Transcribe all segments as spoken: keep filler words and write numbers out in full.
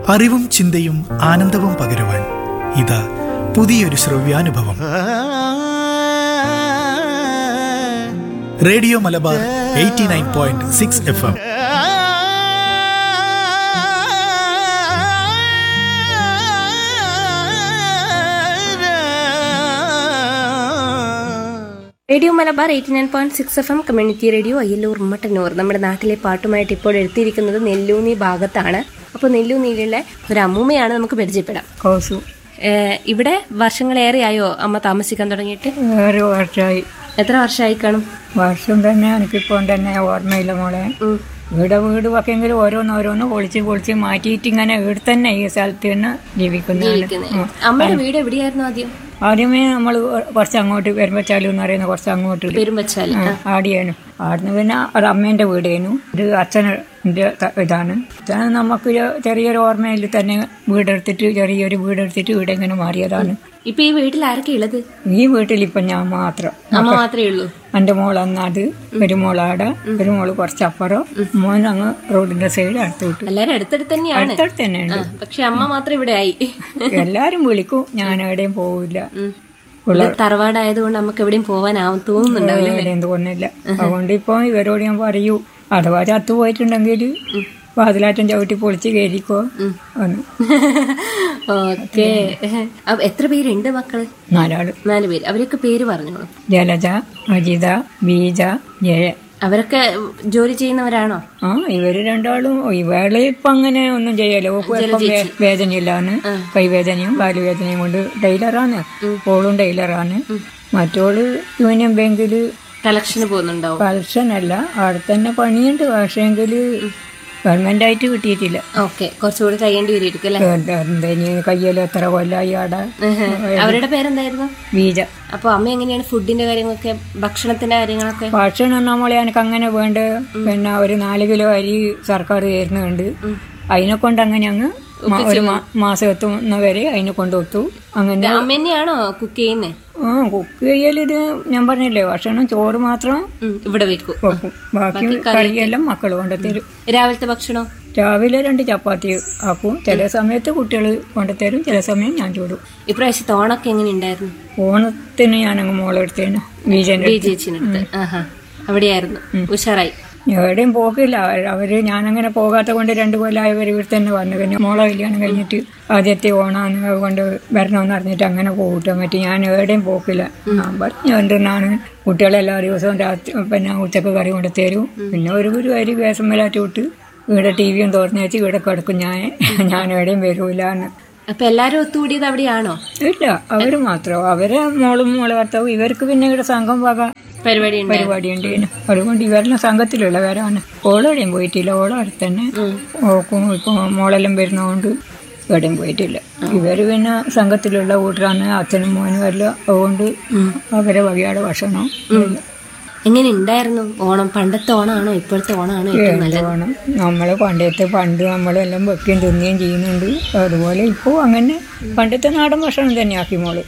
അറിവും ചിന്തയും ആനന്ദവും പകരുവാൻ ഇതാ പുതിയൊരു ശ്രവ്യാനുഭവം. Radio Malabar eighty nine point six F M. Radio Malabar eighty nine point six F M community radio Ayyallur Mattannur. നമ്മുടെ നാട്ടിലെ പാട്ടുമായിട്ട് ഇപ്പോൾ എത്തിയിരിക്കുന്നത് നെല്ലൂന്നി ഭാഗത്താണ്. അപ്പോൾ നെല്ലൂന്നിയിലുള്ള ഒരു അമ്മൂമ്മയാണ് നമുക്ക് പരിചയപ്പെടാം. കോസു. ഇവിടെ വർഷങ്ങളേറെയായോ അമ്മ താമസിക്കാൻ തുടങ്ങിയിട്ട്? ഒരു വർഷമായി. എത്ര വർഷമായി കാണും? വർഷം തന്നെ എനിക്കിപ്പോൾ തന്നെ ഓർമ്മയില്ല മോളെ. ഇവിടെ വീട് വെക്കെങ്കിലും ഓരോന്ന് ഓരോന്ന് പൊളിച്ച് പൊളിച്ച് മാറ്റിയിട്ട് ഇങ്ങനെ ഇവിടെ തന്നെ ഈ സ്ഥലത്ത് തന്നെ ജീവിക്കുന്നതാണ്. അമ്മയുടെ വീട് എവിടെയായിരുന്നു ആദ്യം? ആദ്യമേ നമ്മൾ കുറച്ച് അങ്ങോട്ട് പെരുമ്പച്ചാലു എന്ന് പറയുന്ന കുറച്ച് അങ്ങോട്ട് പെരുമ്പച്ചാലി ആടിയാനു. ആടുന്ന് പിന്നെ അത് അമ്മേന്റെ വീടേനു. ഇത് അച്ഛൻ്റെ ഇതാണ്. നമുക്ക് ചെറിയൊരു ഓർമ്മയിൽ തന്നെ വീടെടുത്തിട്ട് ചെറിയൊരു വീടെടുത്തിട്ട് വീട് ഇങ്ങനെ മാറിയതാണ്. ഇപ്പൊ ഈ വീട്ടിൽ ആരൊക്കെ ഉള്ളത്? ഈ വീട്ടിൽ ഇപ്പൊ ഞാൻ മാത്രം. അമ്മ മാത്രമേ ഉള്ളൂ. എന്റെ മോൾ അന്നത്, ഒരു മോളാടെ, ഒരു മോള് കുറച്ചപ്പുറം, മോൻ അങ്ങ് റോഡിന്റെ സൈഡ് അടുത്ത് വിട്ടു. എല്ലാരും അടുത്തടുത്ത് തന്നെയാണ്. അടുത്തടുത്ത് തന്നെയാണ്. പക്ഷെ അമ്മ മാത്രം ഇവിടെ ആയി. എല്ലാരും വിളിക്കും, ഞാൻ എവിടെയും പോവില്ല. തറവാടായതുകൊണ്ട് നമുക്ക് എവിടെയും പോവാനാവും തോന്നുന്നുണ്ടാവില്ല. എവിടെയും തോന്നില്ല. അതുകൊണ്ട് ഇപ്പൊ ഇവരോട് ഞാൻ പറയൂ, അഥവാ ചത്തു പോയിട്ടുണ്ടെങ്കിൽ വാതിലാറ്റം ചവിട്ടി പൊളിച്ച് കയറിക്കോ. ഓക്കെ. എത്ര പേരുണ്ട് മക്കള്? നാലാള്. നാല് പേര്. അവരൊക്കെ പേര് പറഞ്ഞോളൂ. ജലജ, അജിത, ബീജ, ജയ. അവരൊക്കെ ജോലി ചെയ്യുന്നവരാണോ? ആ, ഇവര് രണ്ടാളും. ഇവള് ഇപ്പൊ അങ്ങനെ ഒന്നും ചെയ്യല്ലോ. വേദനയില്ലാന്ന്, കൈവേദനയും കാലുവേദനയും കൊണ്ട് ടൈലറാണ്. ഓളും ടൈലറാണ്. മറ്റോള് യൂണിയൻ ബാങ്കില് കളക്ഷന് പോകുന്നുണ്ടാവും. കളക്ഷൻ അല്ല, അവിടെ തന്നെ പണിയുണ്ട്. പക്ഷേങ്കില് ഗവൺമെന്റ് ആയിട്ട് കിട്ടിയിട്ടില്ല. ഓക്കെ, കുറച്ചുകൂടി കഴിയേണ്ടി വരും. കയ്യല് എത്ര കൊല്ലായി ആടെ. അവരുടെ പേരെന്തായിരുന്നു? ബീജ. അപ്പൊ അമ്മ എങ്ങനെയാണ് ഫുഡിന്റെ കാര്യങ്ങളൊക്കെ, ഭക്ഷണത്തിന്റെ കാര്യങ്ങളൊക്കെ? ഭക്ഷണം നമ്മളെ എനിക്ക് അങ്ങനെ വേണ്ട. പിന്നെ ഒരു നാല് കിലോ അരി സർക്കാർ തരുന്നുണ്ട്. അതിനെ കൊണ്ട് അങ്ങനെ അങ്ങ് ഒരു മാസം എത്തുന്നവരെ അതിനെ കൊണ്ടുവത്തു. അങ്ങനെ അമ്മ തന്നെയാണോ കുക്ക് ചെയ്യുന്നേ? ആ, കുക്ക് ചെയ്യൽ ഇത് ഞാൻ പറഞ്ഞില്ലേ, ഭക്ഷണം ചോറ് മാത്രം ഇവിടെ വെക്കും. ബാക്കി കറിയെല്ലാം മക്കൾ കൊണ്ടുതരും. രാവിലത്തെ ഭക്ഷണം രാവിലെ രണ്ട് ചപ്പാത്തി ആക്കും. ചില സമയത്ത് കുട്ടികൾ കൊണ്ടുതരും, ചില സമയം ഞാൻ ചൂടും. ഇപ്രാവശ്യത്തെ ഓണൊക്കെ എങ്ങനെ ഉണ്ടായിരുന്നു? ഓണത്തിന് ഞാനങ്ങ് മോളെടുത്തേനു, ബീജന്റെ ചേച്ചിനെടുത്ത്. അവിടെയായിരുന്നു. ഉഷാറായി. എവിടെയും പോക്കില്ല. അവര് ഞാനങ്ങനെ പോകാത്ത കൊണ്ട് രണ്ടു കൊല്ലമായവർ ഇവിടെ തന്നെ വന്നു. പിന്നെ മോളെ കല്യാണം കഴിഞ്ഞിട്ട് ആദ്യത്തെ ഓണാന്ന് കൊണ്ട് വരണമെന്ന് അറിഞ്ഞിട്ട് അങ്ങനെ പോകട്ടെ. മറ്റേ ഞാൻ എവിടെയും പോക്കില്ല. ഞാൻ പറഞ്ഞു എന്തെന്നാണ് കുട്ടികളെല്ലാ ദിവസവും രാത്രി പിന്നെ ഉച്ചക്ക് കറി കൊണ്ട് തരും. പിന്നെ ഒരു ഒരു അരി വേഷം മേലാറ്റി വിട്ട് ഇവിടെ ടി വിയും തുറന്നു വെച്ച് ഇവിടെ കിടക്കും. ഞാൻ ഞാൻ എവിടെയും വരൂലെന്ന്. അപ്പൊ എല്ലാരും ഒത്തുകൂടിയത് അവിടെയാണോ? ഇല്ല, അവര് മാത്രം. അവരെ മോളും മോളെ ഭർത്താവും. ഇവർക്ക് പിന്നെ ഇവിടെ സംഘം വക പരിപാടി പരിപാടി ഉണ്ട്. അതുകൊണ്ട് ഇവരെല്ലാം സംഘത്തിലുള്ളവരാണ്. ഓളെവിടെയും പോയിട്ടില്ല. ഓളെ അടുത്ത് തന്നെ ഓക്കും. ഇപ്പൊ മോളെല്ലാം വരുന്നതുകൊണ്ട് എവിടെയും പോയിട്ടില്ല. ഇവര് പിന്നെ സംഘത്തിലുള്ള കൂട്ടരാണ്, അച്ഛനും മോനും എല്ലാം. അതുകൊണ്ട് അവരെ വകയുടെ ഭക്ഷണം. എങ്ങനെ ഉണ്ടായിരുന്നു ഓണം? പണ്ടത്തെ ഓണമാണോ ഇപ്പോഴത്തെ ഓണമാണോ ഏറ്റവും നല്ലത്? ഓണം നമ്മള് പണ്ടത്തെ പണ്ട് നമ്മളെല്ലാം വെക്കുകയും തിന്നുകയും ചെയ്യുന്നുണ്ട്. അതുപോലെ ഇപ്പോ അങ്ങനെ പണ്ടത്തെ നാടൻ ഭക്ഷണം തന്നെ ആക്കി മോള്.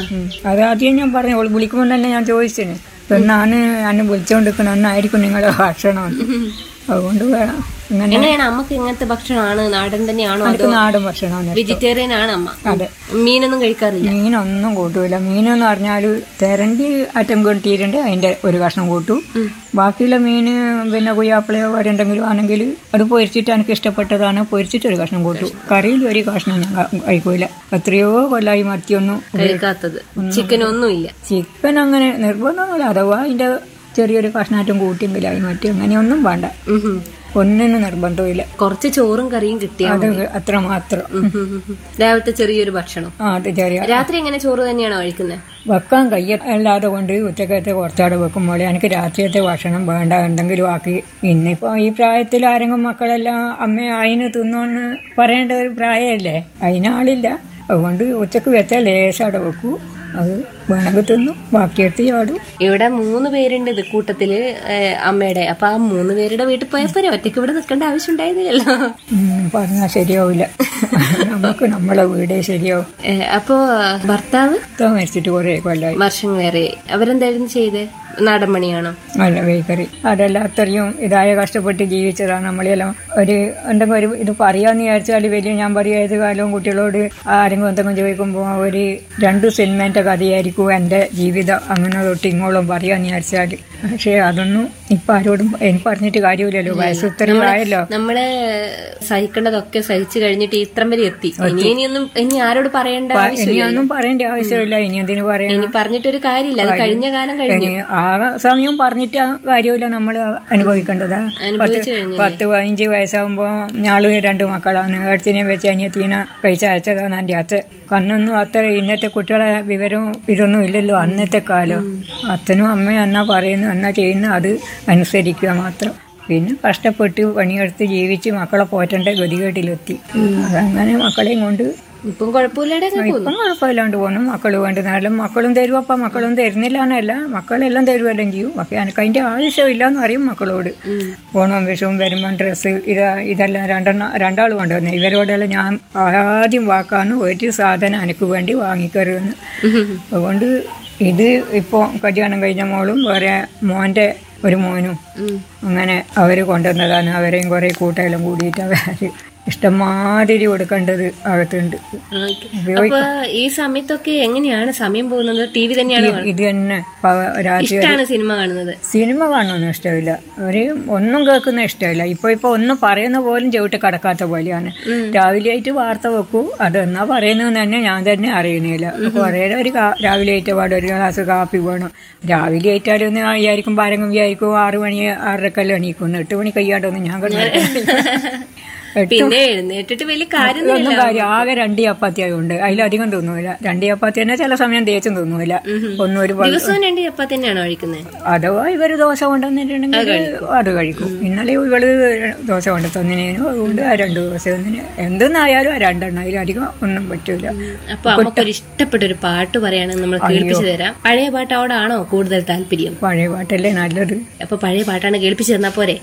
അതാദ്യം ഞാൻ പറഞ്ഞു, ഓള് വിളിക്കുമ്പോൾ തന്നെ ഞാൻ ചോദിച്ചേന്, എന്നാണ് എന്നെ വിളിച്ചോണ്ടിരിക്കണം, എന്നായിരിക്കും നിങ്ങളുടെ ഭക്ഷണം. അതുകൊണ്ട് വേണം. എങ്ങനെയാണ് അമ്മക്ക് ഇങ്ങനത്തെ ഭക്ഷണമാണ് നാടൻ തന്നെയാണോ? നാടൻ ഭക്ഷണമാണ്. വെജിറ്റേറിയൻ ആണ് അമ്മ? അതെ. മീനൊന്നും കഴിക്കാറില്ല? മീനൊന്നും കൂട്ടൂല. മീനെന്ന് പറഞ്ഞാല് തെരണ്ടി അറ്റം കൊണ്ടിട്ടുണ്ട്, അതിന്റെ ഒരു കഷ്ണം കൂട്ടു. ബാക്കിയുള്ള മീന് പിന്നെ കുയ്യാപ്പിളയോ വരണ്ടെങ്കിലും ആണെങ്കിൽ അത് പൊരിച്ചിട്ട് എനിക്ക് ഇഷ്ടപ്പെട്ടതാണ്, പൊരിച്ചിട്ട് ഒരു കഷ്ണം കൂട്ടു. കറിയിൽ ഒരു കഷ്ണം ഞാൻ കഴിക്കൂല. എത്രയോ കൊല്ലായി മത്തിയൊന്നും കഴിക്കാത്തത്. ചിക്കനൊന്നും ഇല്ല. ചിക്കൻ അങ്ങനെ നിർബന്ധമൊന്നുമില്ല. അഥവാ അതിന്റെ ചെറിയൊരു കഷ്ണാറ്റും കൂട്ടിയെങ്കിലായി. മറ്റും അങ്ങനെയൊന്നും വേണ്ട, ഒന്നിനും നിർബന്ധമില്ല. കുറച്ച് ചോറും കറിയും കിട്ടിയാൽ അത് അത്ര മാത്രം. രാവിലത്തെ ചെറിയൊരു ഭക്ഷണം. ആ, അത് ചെറിയ. രാത്രി എങ്ങനെ ചോറ് തന്നെയാണോ കഴിക്കുന്നത്? വെക്കാൻ കയ്യ അല്ലാതെ കൊണ്ട് ഉച്ചക്കത്തെ കുറച്ചാട് വെക്കുമ്പോൾ എനിക്ക് രാത്രിയത്തെ ഭക്ഷണം വേണ്ട, എന്തെങ്കിലും ആക്കി. ഇന്നിപ്പോ ഈ പ്രായത്തിൽ ആരെങ്കിലും മക്കളെല്ലാം അമ്മ അതിന് തിന്നോന്ന് പറയേണ്ട ഒരു പ്രായമല്ലേ, അതിനാളില്ല. അതുകൊണ്ട് ഉച്ചക്ക് വെച്ചാൽ ലേശാടെ വെക്കൂ. അത് വേണമെങ്കിൽ തിന്നും, ബാക്കിയെടുത്ത് ചാടും. ഇവിടെ മൂന്ന് പേരുണ്ട് ഇത് കൂട്ടത്തില് അമ്മയുടെ. അപ്പൊ ആ മൂന്ന് പേരുടെ വീട്ടിൽ പോയപ്പോ ഒറ്റയ്ക്ക് ഇവിടെ നിൽക്കേണ്ട ആവശ്യം ഉണ്ടായിരുന്നില്ലല്ലോ. പറഞ്ഞാൽ ശരിയാവില്ല. നമുക്ക് നമ്മളെ വീടേ ശരിയാവും. അപ്പൊ ഭർത്താവ് മരിച്ചിട്ട് കുറെ കൊല്ലായി. വർഷം വേറെ. അവരെന്തായിരുന്നു ചെയ്തേ? നാടൻ പണിയാണോ? അല്ല, ബേക്കറി. അതെല്ലാം അത്രയും ഇതായ കഷ്ടപ്പെട്ട് ജീവിച്ചതാണ് നമ്മളെല്ലാം. ഒരു എന്തെങ്കിലും ഒരു ഇത് പറയാന്ന് വിചാരിച്ചാൽ വലിയ ഞാൻ പറയാം ഏത് കാലവും കുട്ടികളോട് ആരെങ്കിലും എന്തെങ്കിലും ചോദിക്കുമ്പോൾ ഒരു രണ്ട് സിനിമേൻ്റെ കഥയായിരിക്കും എൻ്റെ ജീവിതം, അങ്ങനെ തൊട്ട് ഇങ്ങോളം പറയാന്ന് വിചാരിച്ചാൽ. പക്ഷേ അതൊന്നും ഇപ്പൊ ആരോടും എനിക്ക് പറഞ്ഞിട്ട് കാര്യമില്ലല്ലോ, വയസ്സ് ഇത്രയും ആയല്ലോ. നമ്മള് സഹിക്കേണ്ടതൊക്കെ സഹിച്ചു കഴിഞ്ഞിട്ട് ഇത്രം വരെ എത്തി. ഇനി ഇനിയൊന്നും ഇനി ആരോട് പറയേണ്ട ഇനിയൊന്നും പറയേണ്ട ആവശ്യമില്ല. ഇനി എന്തിനു പറയണം? ഇനി പറഞ്ഞിട്ടൊരു കാര്യമില്ല, അത് കഴിഞ്ഞ കാലം കഴിഞ്ഞു. ആ സമയം പറഞ്ഞിട്ട് കാര്യമില്ല, നമ്മൾ അനുഭവിക്കേണ്ടതാ. പത്ത് പതിനഞ്ച് വയസ്സാകുമ്പോ ഞാള് രണ്ട് മക്കളാണ്. ഏടത്തിനെ വെച്ച് അനിയത്തീനെ കഴിച്ച അയച്ചതാണ് എൻ്റെ അച്ഛൻ. കണ്ണൊന്നും അത്ര ഇന്നത്തെ കുട്ടികളെ വിവരവും ഇതൊന്നും ഇല്ലല്ലോ അന്നത്തെ കാലം. അച്ഛനും അമ്മയും എന്നാ പറയുന്നു എന്നാ ചെയ്യുന്നു അത് അനുസരിക്കുക മാത്രം. പിന്നെ കഷ്ടപ്പെട്ട് പണിയെടുത്ത് ജീവിച്ച് മക്കളെ പോറ്റേണ്ട ഗതികേട്ടിലെത്തി. അതങ്ങനെ മക്കളെയും കൊണ്ട് ഇപ്പം കുഴപ്പമില്ലാണ്ട് ഇപ്പം കുഴപ്പമില്ലാണ്ട് പോകുന്നു. മക്കൾ വേണ്ടുന്നാലും മക്കളും തരും. അപ്പം മക്കളും തരുന്നില്ല എന്നല്ല, മക്കളെല്ലാം തരുമെല്ലാം ചെയ്യും. പക്ഷെ എനിക്ക് അതിൻ്റെ ആവശ്യമില്ല എന്ന് പറയും മക്കളോട്. ഓണവും വിഷവും വരുമ്പം ഡ്രസ്സ് ഇതാ ഇതെല്ലാം രണ്ടെണ്ണം രണ്ടാൾ കൊണ്ടുവന്നു. ഇവരോടെല്ലാം ഞാൻ ആദ്യം വാക്കാണ് ഒരു സാധനം എനിക്ക് വേണ്ടി വാങ്ങിക്കരുതെന്ന്. അതുകൊണ്ട് ഇത് ഇപ്പോൾ കല്യാണം കഴിഞ്ഞ മോളും വേറെ മോൻ്റെ ഒരു മോനും അങ്ങനെ അവർ കൊണ്ടുവന്നതാണ്. അവരെയും കുറേ കൂട്ടെല്ലാം കൂടിയിട്ട് അവർ ഇഷ്ടംമാതിരി കൊടുക്കേണ്ടത് അകത്തുണ്ട്. അപ്പൊ ഈ സമയത്തൊക്കെ എങ്ങനെയാണ് സമയം പോകുന്നത്? ടി വി തന്നെയാണ് ഇത് തന്നെ രാത്രി സിനിമ കാണുന്നത്? സിനിമ കാണുന്നൊന്നും ഇഷ്ടമില്ല, ഒരു ഒന്നും കേൾക്കുന്ന ഇഷ്ടമില്ല. ഇപ്പൊ ഇപ്പൊ ഒന്നും പറയുന്ന പോലും ചവിട്ട് കടക്കാത്ത പോലെയാണ്. രാവിലെ ആയിട്ട് വാർത്ത വെക്കൂ, അതെന്നാ പറയുന്നതെന്ന് തന്നെ ഞാൻ തന്നെ അറിയുന്നില്ല. കുറേ ഒരു രാവിലെ ആയിട്ട് പാടും ഒരു ഗ്ലാസ് കാപ്പി വേണം. രാവിലെ ആയിട്ടാലും ഒന്ന് വിചാരിക്കും ആരെങ്കിലും വിചാരിക്കും ആറു മണി ആറരക്കല്ല എണീക്കുന്നു. എട്ട് മണി കയ്യാട്ടൊന്നും ഞാൻ കിടന്നു. പിന്നെ എഴുന്നേറ്റിട്ട് വലിയ കാര്യം ഒന്നും കാര്യം ആകെ രണ്ട് ചപ്പാത്തിയായി ഉണ്ട്, അതിലധികം തോന്നൂല. രണ്ട് ചപ്പാത്തി തന്നെ ചില സമയം തേച്ചും തോന്നൂല. ഒന്നും ഒരു രണ്ട് ചപ്പാത്തി തന്നെയാണോ കഴിക്കുന്നത്? അഥവാ ഇവര് ദോശ കൊണ്ടുവന്നിട്ടുണ്ടെങ്കിൽ അത് കഴിക്കും. ഇന്നലെ ഇവള് ദോശ കൊണ്ടു തന്നിനേനും അതുകൊണ്ട് ആ രണ്ട് ദോശ ഒന്നിന് എന്തെന്നായാലും ആ രണ്ടെണ്ണം, അതിലധികം ഒന്നും പറ്റൂല. അപ്പൊ നമുക്കൊരു ഇഷ്ടപ്പെട്ട ഒരു പാട്ട് പറയുകയാണെങ്കിൽ നമ്മൾ കേൾപ്പിച്ചു തരാം. പഴയ പാട്ടോടാണോ കൂടുതൽ താല്പര്യം? പഴയ പാട്ടല്ലേ നല്ലത്. അപ്പൊ പഴയ പാട്ടാണ് കേൾപ്പിച്ചു തന്നാ പോരെ?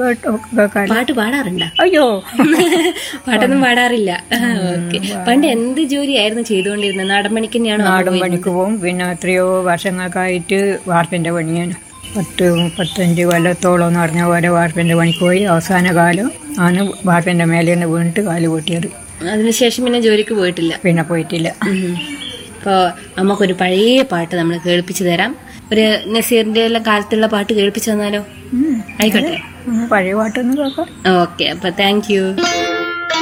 പാട്ട് പാടാറുണ്ടോ? അയ്യോ, പാട്ടൊന്നും പാടാറില്ല. ഓക്കെ. പണ്ട് എന്ത് ജോലിയായിരുന്നു ചെയ്തുകൊണ്ടിരുന്നത്? നാടൻ പണിക്ക് തന്നെയാണോ? നാടൻ പണിക്ക് പോകും. പിന്നെ എത്രയോ വർഷങ്ങൾക്കായിട്ട് വാർപ്പിന്റെ പണിയാണ്. പത്ത് മുപ്പത്തഞ്ച് കൊല്ലത്തോളം എന്ന് പറഞ്ഞ പോലെ വാർപ്പിന്റെ പണിക്ക് പോയി. അവസാന കാലം ആണ് വാർപ്പിന്റെ മേലെ നിന്ന് വീണിട്ട് കാല് പൊട്ടിയത്. അതിനുശേഷം പിന്നെ ജോലിക്ക് പോയിട്ടില്ല? പിന്നെ പോയിട്ടില്ല. അപ്പോൾ നമുക്കൊരു പഴയ പാട്ട് നമ്മൾ കേൾപ്പിച്ചു തരാം. ഒരു നസീറിന്റെ എല്ലാം കാലത്തുള്ള പാട്ട് കേൾപ്പിച്ചു തന്നാലോ? ആയിക്കോട്ടെ, പഴയ പാട്ടൊന്നും കേൾക്കാം. ഓക്കെ. അപ്പൊ താങ്ക് യു.